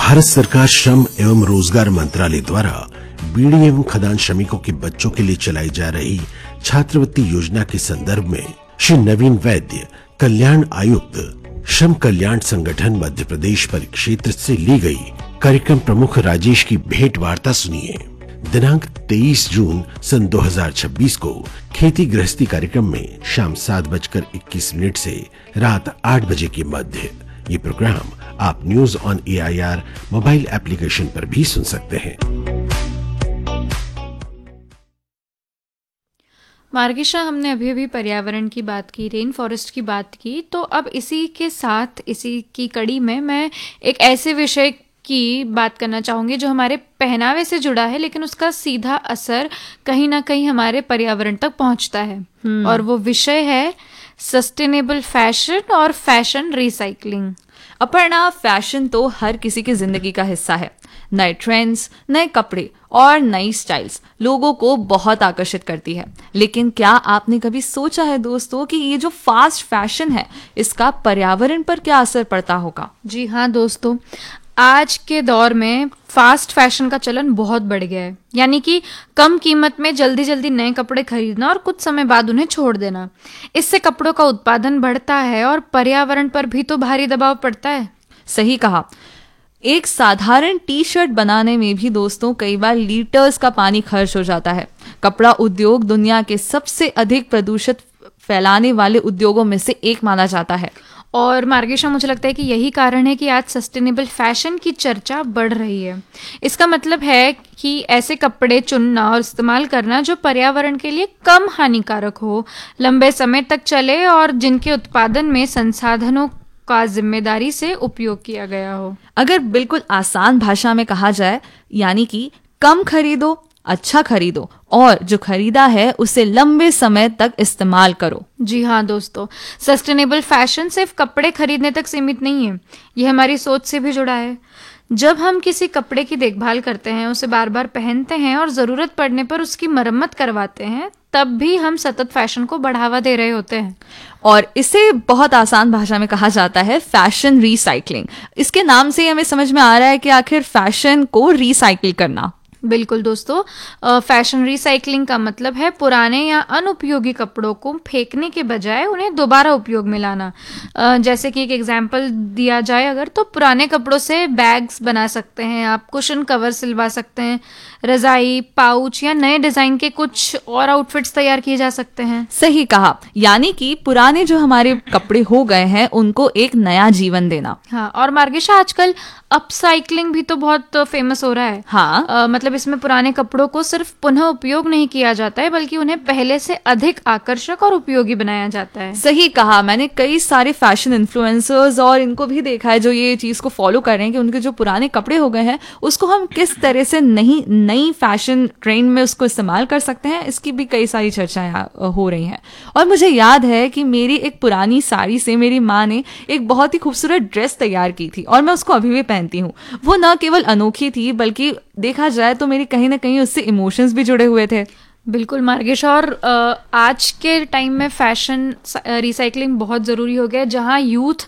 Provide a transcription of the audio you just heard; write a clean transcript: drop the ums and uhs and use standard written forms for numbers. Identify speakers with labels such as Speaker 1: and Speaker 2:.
Speaker 1: भारत सरकार श्रम एवं रोजगार मंत्रालय द्वारा बीड़ी एवं खदान श्रमिकों के बच्चों के लिए चलाई जा रही छात्रवृत्ति योजना के संदर्भ में श्री नवीन वैद्य, कल्याण आयुक्त, श्रम कल्याण संगठन मध्य प्रदेश परिक्षेत्र से ली गई कार्यक्रम प्रमुख राजेश की भेंट वार्ता सुनिए। दिनांक 23 जून सन 2026 को खेती गृहस्थी कार्यक्रम में शाम 7:21 से रात 8 बजे के मध्य। ये प्रोग्राम आप news on AIR mobile application पर भी सुन सकते हैं।
Speaker 2: मार्गिशा, हमने अभी अभी पर्यावरण की बात की, रेन फॉरेस्ट की बात की, तो अब इसी के साथ इसी की कड़ी में मैं एक ऐसे विषय की बात करना चाहूँगी जो हमारे पहनावे से जुड़ा है, लेकिन उसका सीधा असर कहीं ना कहीं हमारे पर्यावरण तक पहुँचता है। और वो विषय है सस्टेनेबल फैशन और फैशन रिसाइकलिंग।
Speaker 3: अपर्णा, फैशन तो हर किसी की जिंदगी का हिस्सा है। नए ट्रेंड्स, नए कपड़े और नई स्टाइल्स लोगों को बहुत आकर्षित करती है। लेकिन क्या आपने कभी सोचा है दोस्तों कि ये जो फास्ट फैशन है इसका पर्यावरण पर क्या असर पड़ता होगा?
Speaker 2: जी हाँ दोस्तों, आज के दौर में फास्ट फैशन का चलन बहुत बढ़ गया है। यानी कि कम कीमत में जल्दी जल्दी नए कपड़े खरीदना और कुछ समय बाद उन्हें छोड़ देना। इससे कपड़ों का उत्पादन बढ़ता है और पर्यावरण पर भी तो भारी दबाव पड़ता है।
Speaker 3: सही कहा। एक साधारण टी शर्ट बनाने में भी दोस्तों कई बार लीटर्स का पानी खर्च हो जाता है। कपड़ा उद्योग दुनिया के सबसे अधिक प्रदूषित फैलाने वाले उद्योगों में से एक माना जाता है।
Speaker 2: और मार्गिशा, मुझे लगता है कि यही कारण है कि आज सस्टेनेबल फैशन की चर्चा बढ़ रही है। इसका मतलब है कि ऐसे कपड़े चुनना और इस्तेमाल करना जो पर्यावरण के लिए कम हानिकारक हो, लंबे समय तक चले और जिनके उत्पादन में संसाधनों का जिम्मेदारी से उपयोग किया गया हो।
Speaker 3: अगर बिल्कुल आसान भाषा में कहा जाए, यानी कि कम खरीदो, अच्छा खरीदो और जो खरीदा है उसे लंबे समय तक इस्तेमाल करो।
Speaker 2: जी हाँ दोस्तों, सस्टेनेबल फैशन सिर्फ कपड़े खरीदने तक सीमित नहीं है, ये हमारी सोच से भी जुड़ा है। जब हम किसी कपड़े की देखभाल करते हैं, उसे बार बार पहनते हैं और जरूरत पड़ने पर उसकी मरम्मत करवाते हैं, तब भी हम सतत फैशन को बढ़ावा दे रहे होते हैं।
Speaker 3: और इसे बहुत आसान भाषा में कहा जाता है फैशन रिसाइकलिंग। इसके नाम से हमें समझ में आ रहा है कि आखिर फैशन को रिसाइकिल करना।
Speaker 2: बिल्कुल दोस्तों, फैशन रिसाइकलिंग का मतलब है पुराने या अनुपयोगी कपड़ों को फेंकने के बजाय उन्हें दोबारा उपयोग में लाना। जैसे कि एक एग्जांपल दिया जाए अगर, तो पुराने कपड़ों से बैग्स बना सकते हैं आप, कुशन कवर सिलवा सकते हैं, रजाई, पाउच या नए डिजाइन के कुछ और आउटफिट्स तैयार किए जा सकते हैं।
Speaker 3: सही कहा, यानी कि पुराने जो हमारे कपड़े हो गए हैं उनको एक नया जीवन देना।
Speaker 2: हाँ, और मार्गिशा, आजकल अपसाइक्लिंग भी तो बहुत फेमस हो रहा है।
Speaker 3: हाँ,
Speaker 2: मतलब इसमें पुराने कपड़ों को सिर्फ पुनः उपयोग नहीं किया जाता है, बल्कि उन्हें पहले से अधिक आकर्षक और उपयोगी बनाया जाता है।
Speaker 3: सही कहा। मैंने कई सारे फैशन इन्फ्लुएंसर्स और इनको भी देखा है जो ये चीज को फॉलो कर रहे हैं कि उनके जो पुराने कपड़े हो गए हैं उसको हम किस तरह से नई फैशन ट्रेंड में उसको इस्तेमाल कर सकते हैं। इसकी भी कई सारी चर्चाएं हो रही हैं। और मुझे याद है कि मेरी एक पुरानी साड़ी से मेरी माँ ने एक बहुत ही खूबसूरत ड्रेस तैयार की थी और मैं उसको अभी भी पहनती हूँ। वो न केवल अनोखी थी बल्कि देखा जाए तो मेरी कहीं ना कहीं उससे इमोशंस भी जुड़े हुए थे।
Speaker 2: बिल्कुल मार्गिशा, और आज के टाइम में फैशन रिसाइकलिंग बहुत ज़रूरी हो गया है, जहाँ यूथ